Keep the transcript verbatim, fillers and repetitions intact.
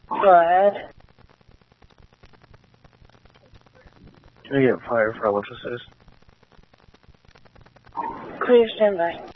Go ahead. Can I get fired for electricity? Clear standby.